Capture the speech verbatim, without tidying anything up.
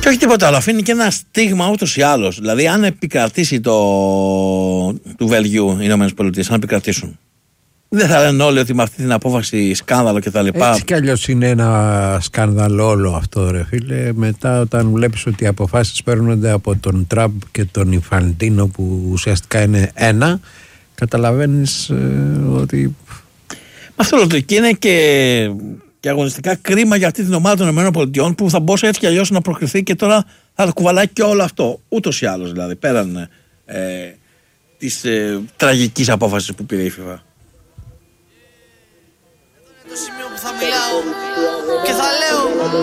Και όχι τίποτα άλλο, αφήνει και ένα στίγμα ούτως ή άλλως. Δηλαδή, αν επικρατήσει το του Βελγίου οι Ηνωμένες Πολιτείες, αν επικρατήσουν, δεν θα λένε όλοι ότι με αυτή την απόφαση σκάνδαλο κτλ. Έτσι κι αλλιώς είναι ένα σκάνδαλο όλο αυτό, ρε φίλε. Μετά, όταν βλέπεις ότι οι αποφάσεις παίρνονται από τον Τραμπ και τον Ιφαντίνο, που ουσιαστικά είναι ένα, καταλαβαίνεις ε, ότι. Αυτό λέω, και είναι και, και αγωνιστικά κρίμα για αυτή την ομάδα των ΗΠΑ που θα μπορούσε έτσι κι αλλιώς να προκριθεί και τώρα θα κουβαλάει και όλο αυτό. Ούτως ή άλλως δηλαδή, πέραν ε, της ε, τραγικής απόφασης που πήρε η FIFA. Το σημείο που θα μιλάω και θα λέω